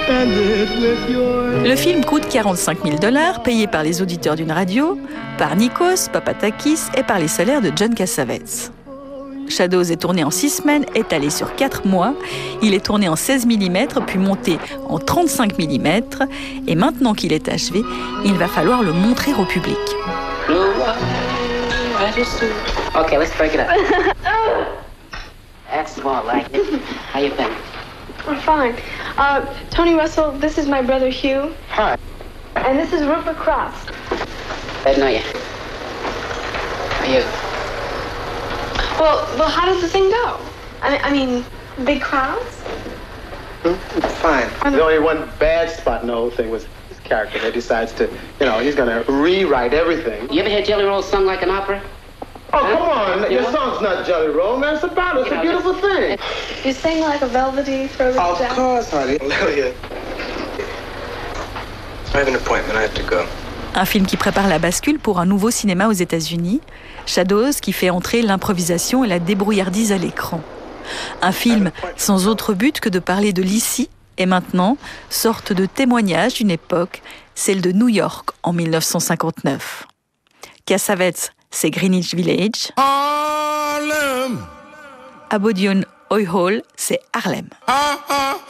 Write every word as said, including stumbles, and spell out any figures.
Le film coûte quarante-cinq mille dollars, payé par les auditeurs d'une radio, par Nikos Papatakis et par les salaires de John Cassavetes. Shadows est tourné en six semaines, étalé sur quatre mois. Il est tourné en seize millimètres, puis monté en trente-cinq millimètres. Et maintenant qu'il est achevé, il va falloir le montrer au public. Okay, let's break it up. That's more like it. How you been? I'm fine. Uh, Tony Russell, this is my brother Hugh. Hi. And this is Rupert Cross. I know you. How are you? Well, well, how does the thing go? I mean, I mean, big crowds? Hmm? Fine. The only one bad spot in the whole thing was his character. He decides to, you know, he's going to rewrite everything. You ever hear Jelly Roll sung like an opera? Oh, come on. Your song's not Jelly Roll, man. It's about it. It's a beautiful thing. You sing like a velvety throated Of Jack. course, honey. Lilia. I have an appointment. I have to go. Un film qui prépare la bascule pour un nouveau cinéma aux États-Unis, Shadows qui fait entrer l'improvisation et la débrouillardise à l'écran. Un film sans autre but que de parler de l'ici et maintenant, sorte de témoignage d'une époque, celle de New York en mille neuf cent cinquante-neuf. Cassavetes, c'est Greenwich Village. Harlem. Abodion Oy Hall, c'est Harlem. Ha, ha.